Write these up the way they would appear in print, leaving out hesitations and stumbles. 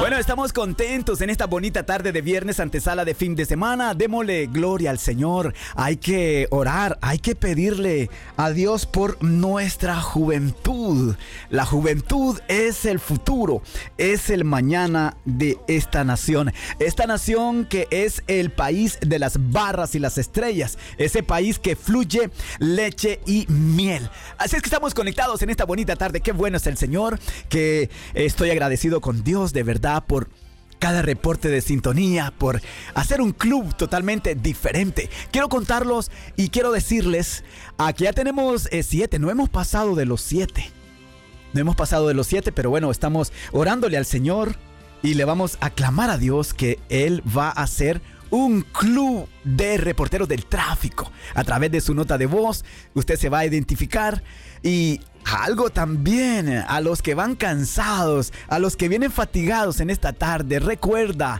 Bueno, estamos contentos en esta bonita tarde de viernes, antesala de fin de semana. Démosle gloria al Señor. Hay que orar, hay que pedirle a Dios por nuestra juventud. La juventud es el futuro, es el mañana de esta nación. Esta nación que es el país de las barras y las estrellas. Ese país que fluye leche y miel. Así es que estamos conectados en esta bonita tarde. Qué bueno es el Señor, que estoy agradecido con Dios de verdad por cada reporte de sintonía, por hacer un club totalmente diferente. Quiero contarlos y quiero decirles que ya tenemos 7, no hemos pasado de los 7. No hemos pasado de los 7, pero bueno, estamos orándole al Señor y le vamos a clamar a Dios que Él va a hacer un club de reporteros del tráfico. A través de su nota de voz, usted se va a identificar. Y algo también a los que van cansados, a los que vienen fatigados en esta tarde, recuerda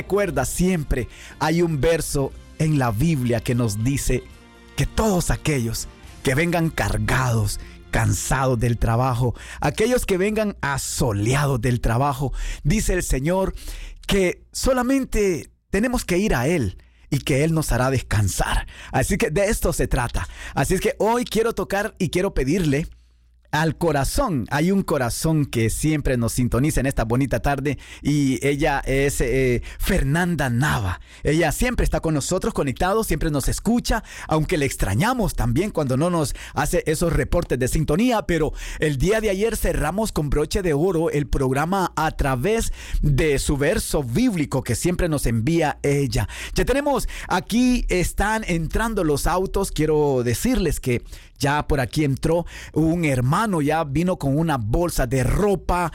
siempre, hay un verso en la Biblia que nos dice que todos aquellos que vengan cargados, cansados del trabajo, aquellos que vengan asoleados del trabajo, dice el Señor que solamente tenemos que ir a Él y que Él nos hará descansar. Así que de esto se trata. Así es que hoy quiero tocar y quiero pedirle al corazón. Hay un corazón que siempre nos sintoniza en esta bonita tarde y ella es Fernanda Nava. Ella siempre está con nosotros conectados, siempre nos escucha, aunque le extrañamos también cuando no nos hace esos reportes de sintonía, pero el día de ayer cerramos con broche de oro el programa a través de su verso bíblico que siempre nos envía ella. Ya tenemos, aquí están entrando los autos. Quiero decirles que ya por aquí entró un hermano, ya vino con una bolsa de ropa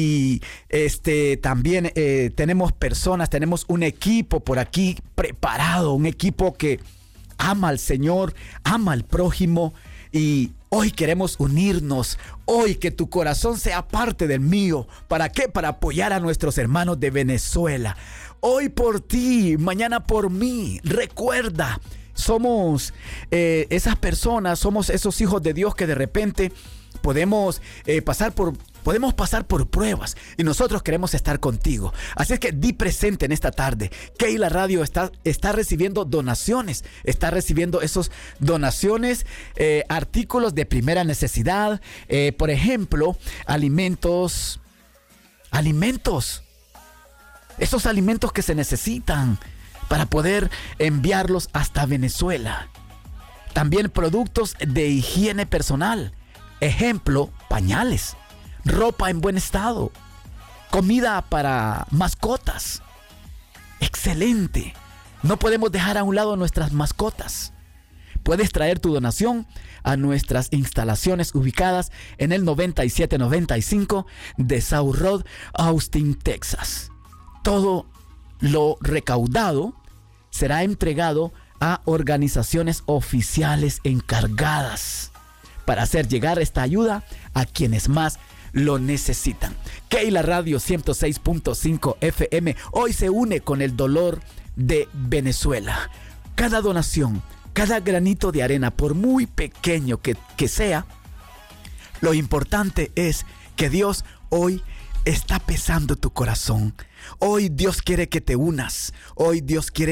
y también tenemos personas, tenemos un equipo por aquí preparado, un equipo que ama al Señor, ama al prójimo y hoy queremos unirnos, hoy que tu corazón sea parte del mío. ¿Para qué? Para apoyar a nuestros hermanos de Venezuela. Hoy por ti, mañana por mí. Recuerda, somos esas personas, somos esos hijos de Dios que de repente podemos pasar por pruebas y nosotros queremos estar contigo. Así es que di presente en esta tarde. Keila Radio está recibiendo donaciones, está recibiendo esos donaciones, artículos de primera necesidad, por ejemplo, alimentos, esos alimentos que se necesitan para poder enviarlos hasta Venezuela. También productos de higiene personal. Ejemplo, pañales, ropa en buen estado, comida para mascotas. Excelente. No podemos dejar a un lado nuestras mascotas. Puedes traer tu donación a nuestras instalaciones ubicadas en el 9795 de South Road, Austin, Texas. Todo lo recaudado será entregado a organizaciones oficiales encargadas para hacer llegar esta ayuda a quienes más lo necesitan. Keila Radio 106.5 FM hoy se une con el dolor de Venezuela. Cada donación, cada granito de arena, por muy pequeño que sea, lo importante es que Dios hoy está pesando tu corazón. Hoy Dios quiere que te unas. Hoy Dios quiere